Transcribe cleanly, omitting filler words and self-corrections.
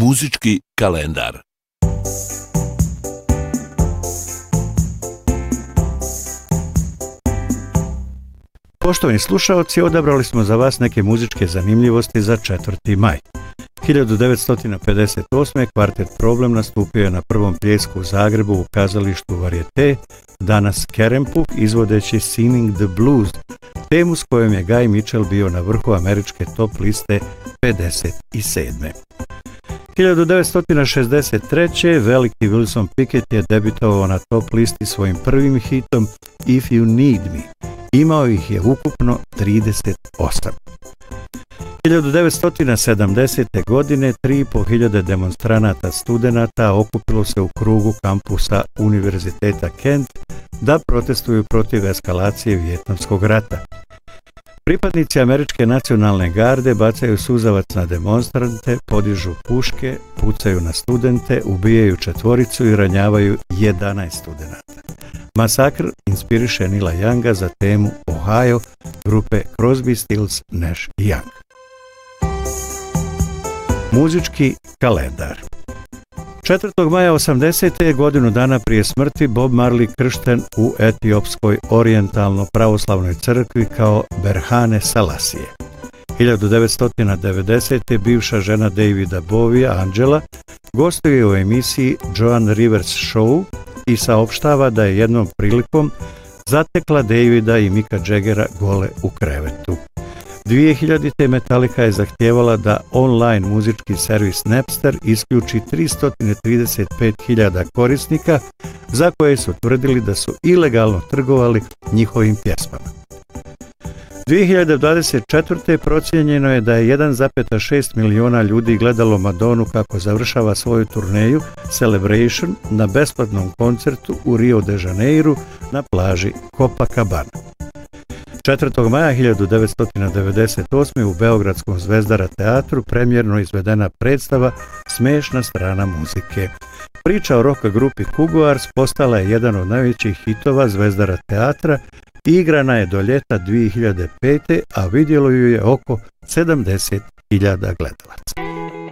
Muzički kalendar. Poštovani slušaoci, odabrali smo za vas neke muzičke zanimljivosti za 4. maj. 1958. kvartet Problem nastupio je na prvom pljesku u Zagrebu u kazalištu Varieté, danas Kerempuh, izvodeći Singing the Blues, temu s kojom je Guy Mitchell bio na vrhu američke top liste 57. 1963. veliki Wilson Pickett je debitovao na top listi svojim prvim hitom If You Need Me. Imao ih je ukupno 38. 1970. godine 3.500 demonstranata studenata okupilo se u krugu kampusa Univerziteta Kent da protestuju protiv eskalacije Vijetnamskog rata. Pripadnici američke nacionalne garde bacaju suzavac na demonstrante, podižu puške, pucaju na studente, ubijaju 4 i ranjavaju 11 studenata. Masakr inspiriše Neila Younga za temu Ohio grupe Crosby, Stills, Nash i Young. Muzički kalendar. 4. maja 80. godinu dana prije smrti Bob Marley kršten u etiopskoj orijentalno pravoslavnoj crkvi kao Berhane Selassie. 1990. bivša žena Davida Bovija, Angela, gostuje u emisiji Joan Rivers Show i saopštava da je jednom prilikom zatekla Davida i Micka Jaggera gole u krevetu. 2000. Metallica je zahtijevala da online muzički servis Napster isključi 335.000 korisnika za koje su tvrdili da su ilegalno trgovali njihovim pjesmama. 2024. procijenjeno je da je 1,6 miliona ljudi gledalo Madonu kako završava svoju turneju Celebration na besplatnom koncertu u Rio de Janeiru na plaži Copacabana. 4. maja 1998. u Beogradskom Zvezdara teatru premijerno izvedena predstava Smešna strana muzike. Priča o rock grupi Kugoars postala je jedan od najvećih hitova Zvezdara teatra i igrana je do ljeta 2005. a vidjelo ju je oko 70.000 gledalaca.